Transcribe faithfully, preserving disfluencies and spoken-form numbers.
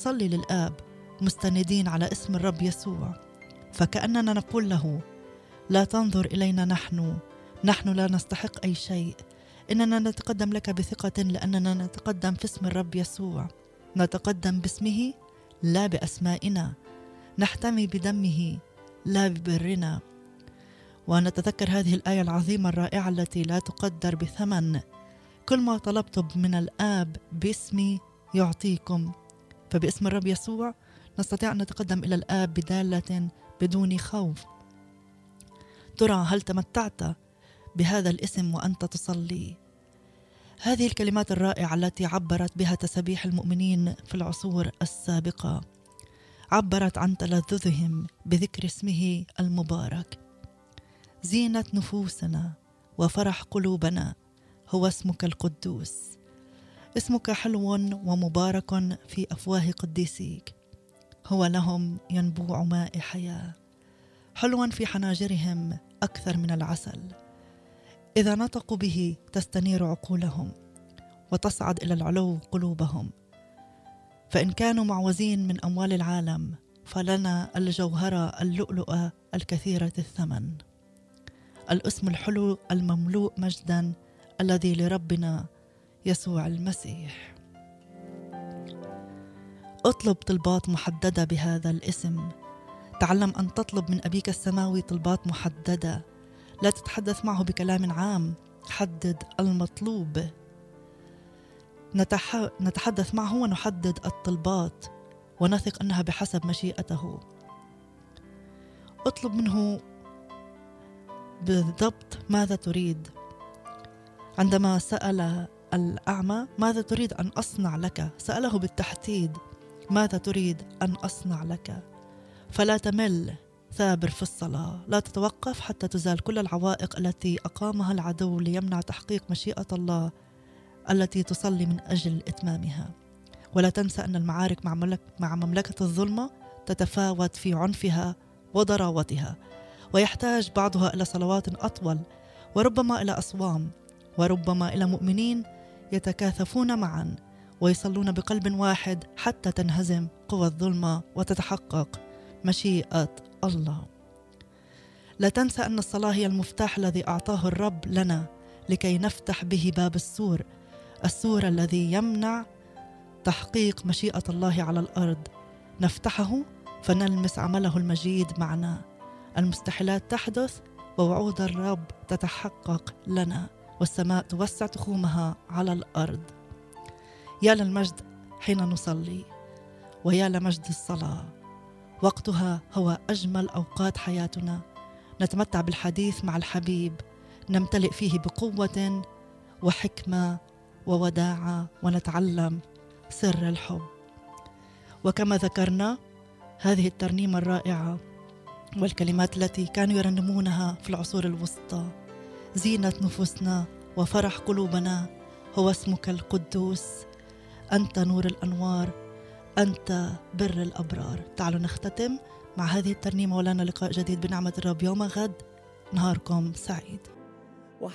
نصلي للآب مستندين على اسم الرب يسوع، فكأننا نقول له: لا تنظر إلينا نحن نحن لا نستحق أي شيء، إننا نتقدم لك بثقة لأننا نتقدم في اسم الرب يسوع، نتقدم باسمه لا بأسمائنا، نحتمي بدمه لا ببرنا. ونتذكر هذه الآية العظيمة الرائعة التي لا تقدر بثمن: كل ما طلبتم من الآب باسمي يعطيكم. فباسم الرب يسوع نستطيع أن نتقدم إلى الآب بدالة بدون خوف. ترى هل تمتعت بهذا الاسم وأنت تصلي؟ هذه الكلمات الرائعة التي عبرت بها تسابيح المؤمنين في العصور السابقة، عبرت عن تلذذهم بذكر اسمه المبارك. زينة نفوسنا وفرح قلوبنا هو اسمك القدوس. اسمك حلو ومبارك في أفواه قديسيك، هو لهم ينبوع ماء حياة، حلوا في حناجرهم أكثر من العسل. إذا نطقوا به تستنير عقولهم وتصعد إلى العلو قلوبهم. فإن كانوا معوزين من أموال العالم فلنا الجوهرة اللؤلؤة الكثيرة الثمن، الاسم الحلو المملوء مجدا الذي لربنا يسوع المسيح. اطلب طلبات محددة بهذا الاسم. تعلم أن تطلب من أبيك السماوي طلبات محددة، لا تتحدث معه بكلام عام، حدد المطلوب. نتح... نتحدث معه ونحدد الطلبات ونثق أنها بحسب مشيئته. اطلب منه بالضبط ماذا تريد. عندما سأل الأعمى: ماذا تريد أن أصنع لك؟ سأله بالتحديد: ماذا تريد أن أصنع لك؟ فلا تمل، ثابر في الصلاة، لا تتوقف حتى تزال كل العوائق التي أقامها العدو ليمنع تحقيق مشيئة الله التي تصلي من أجل إتمامها. ولا تنسى أن المعارك مع, ملك مع مملكة الظلمة تتفاوت في عنفها وضراوتها، ويحتاج بعضها إلى صلوات أطول، وربما إلى أصوام، وربما إلى مؤمنين يتكاثفون معا ويصلون بقلب واحد حتى تنهزم قوى الظلمة وتتحقق مشيئة الله. لا تنسى أن الصلاة هي المفتاح الذي أعطاه الرب لنا لكي نفتح به باب السور، السور الذي يمنع تحقيق مشيئة الله على الأرض. نفتحه فنلمس عمله المجيد معنا، المستحيلات تحدث ووعود الرب تتحقق لنا، والسماء توسع تخومها على الأرض. يا للمجد حين نصلي، ويا لمجد الصلاة، وقتها هو أجمل أوقات حياتنا. نتمتع بالحديث مع الحبيب، نمتلئ فيه بقوة وحكمة ووداعة، ونتعلم سر الحب. وكما ذكرنا هذه الترنيمة الرائعة والكلمات التي كانوا يرنمونها في العصور الوسطى: زينة نفوسنا وفرح قلوبنا هو اسمك القدوس، أنت نور الأنوار، أنت بر الأبرار. تعالوا نختتم مع هذه الترنيمة، ولنا لقاء جديد بنعمة الرب يوم غد. نهاركم سعيد.